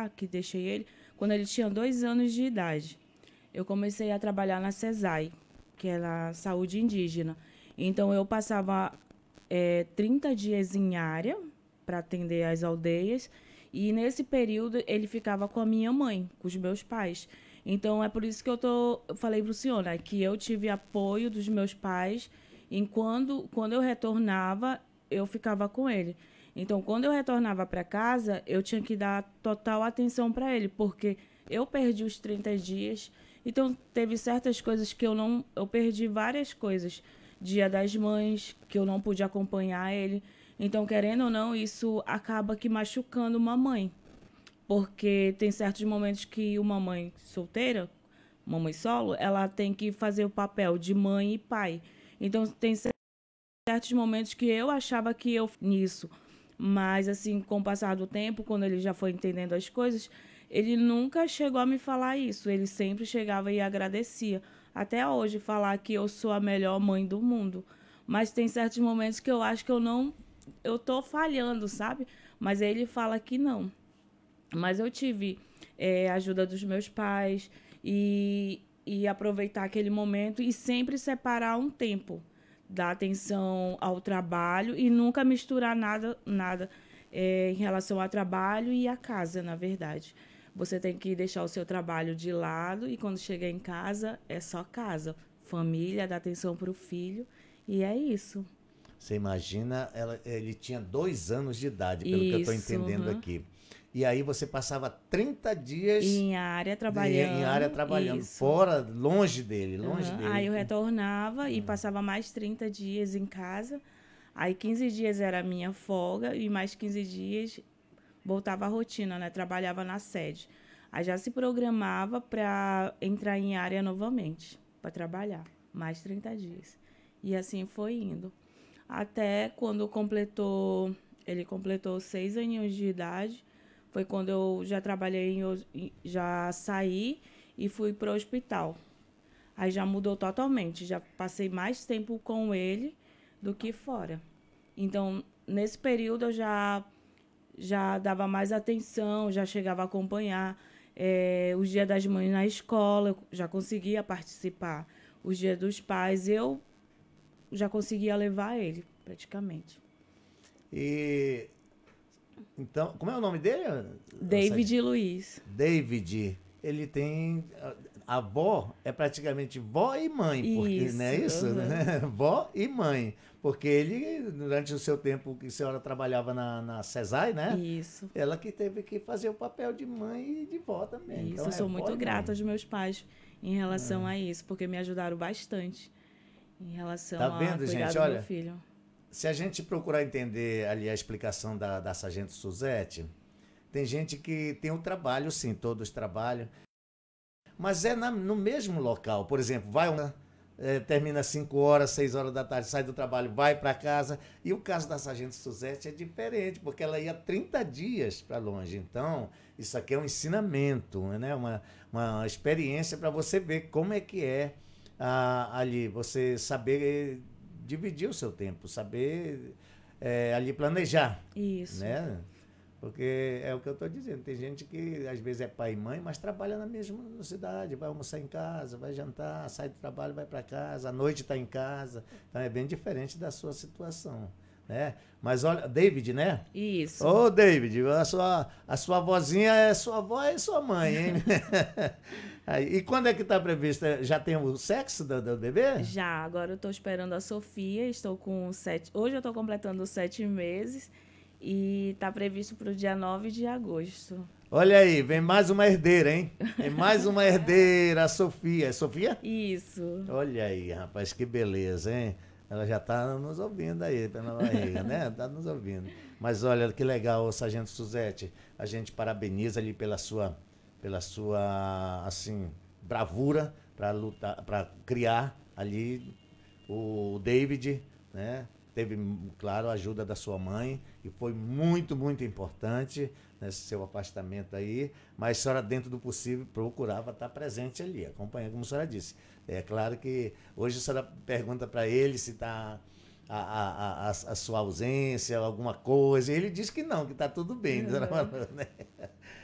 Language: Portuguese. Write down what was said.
lá, que deixei ele, quando ele tinha 2 anos de idade. Eu comecei a trabalhar na CESAI, que é a saúde indígena. Então, eu passava 30 dias em área para atender as aldeias. E, nesse período, ele ficava com a minha mãe, com os meus pais. Então, é por isso que eu falei para o senhor, né, que eu tive apoio dos meus pais. E quando eu retornava, eu ficava com ele. Então, quando eu retornava para casa, eu tinha que dar total atenção para ele, porque eu perdi os 30 dias. Então, teve certas coisas que eu perdi várias coisas. Dia das Mães, que eu não pude acompanhar ele. Então, querendo ou não, isso acaba que machucando uma mãe. Porque tem certos momentos que uma mãe solteira, uma mãe solo, ela tem que fazer o papel de mãe e pai. Então, tem certos momentos que eu achava que eu nisso. Mas, assim, com o passar do tempo, quando ele já foi entendendo as coisas, ele nunca chegou a me falar isso. Ele sempre chegava e agradecia. Até hoje, falar que eu sou a melhor mãe do mundo. Mas tem certos momentos que eu acho que eu não... Eu tô falhando, sabe? Mas ele fala que não. Mas eu tive ajuda dos meus pais e aproveitar aquele momento e sempre separar um tempo, dar atenção ao trabalho e nunca misturar nada em relação ao trabalho e à casa, na verdade. Você tem que deixar o seu trabalho de lado e quando chegar em casa, é só casa. Família, dar atenção para o filho e é isso. Você imagina, ele tinha 2 anos de idade, pelo que eu estou Isso, entendendo uhum. aqui. E aí você passava 30 dias Em área em área trabalhando, trabalhando, isso. fora, longe dele, longe Uhum. Aí dele. eu retornava e passava mais 30 dias em casa. Aí 15 dias era a minha folga e mais 15 dias voltava à rotina, né? Trabalhava na sede. Aí já se programava para entrar em área novamente, para trabalhar. Mais 30 dias. E assim foi indo. Até quando ele completou 6 aninhos de idade, foi quando eu já trabalhei, já saí e fui para o hospital. Aí já mudou totalmente, já passei mais tempo com ele do que fora. Então, nesse período eu já dava mais atenção, já chegava a acompanhar. Os dias das mães na escola, eu já conseguia participar. Os dias dos pais, eu já conseguia levar ele, praticamente. E então, como é o nome dele? David e Luiz. David, ele tem a avó é praticamente vó e mãe, porque não é Isso. isso, Uhum. né? Vó e mãe, porque ele durante o seu tempo que a senhora trabalhava na CESAI, né? Isso. Ela que teve que fazer o papel de mãe e de vó também. Isso. Então Eu é sou vó muito e grata mãe. aos meus pais em relação a isso, porque me ajudaram bastante em Tá relação a vendo, cuidar gente? do meu Olha, filho. se a gente procurar entender ali a explicação da Sargento Suzete, tem gente que tem um trabalho, sim, todos trabalham, mas é no mesmo local. Por exemplo, termina às 5 horas, 6 horas da tarde, sai do trabalho, vai para casa. E o caso da Sargento Suzete é diferente, porque ela ia 30 dias para longe. Então, isso aqui é um ensinamento, né? Uma experiência para você ver como é que é ali, você saber dividir o seu tempo, saber ali planejar, Isso. né? Porque é o que eu estou dizendo. Tem gente que às vezes é pai e mãe, mas trabalha na mesma cidade, vai almoçar em casa, vai jantar, sai do trabalho, vai para casa, à noite está em casa. Então é bem diferente da sua situação, né? Mas olha, David, né? Isso. Ô, David, a sua vozinha é sua avó e sua mãe, hein? Aí, e quando é que está prevista? Já tem o sexo do bebê? Já, agora eu estou esperando a Sofia, estou com 7. Hoje eu estou completando 7 meses e está previsto para o dia 9 de agosto. Olha aí, vem mais uma herdeira, hein? Vem mais uma herdeira, a Sofia. É Sofia? Isso. Olha aí, rapaz, que beleza, hein? Ela já está nos ouvindo aí, pela barriga, né? Está nos ouvindo. Mas olha que legal, Sargento Suzete. A gente parabeniza ali pela sua, assim, bravura para lutar, para criar ali o David, né? Teve, claro, a ajuda da sua mãe e foi muito, muito importante nesse seu afastamento aí, mas a senhora, dentro do possível, procurava estar presente ali, acompanhando, como a senhora disse. É claro que hoje a senhora pergunta para ele se está a sua ausência, alguma coisa, e ele diz que não, que está tudo bem, Uhum. né?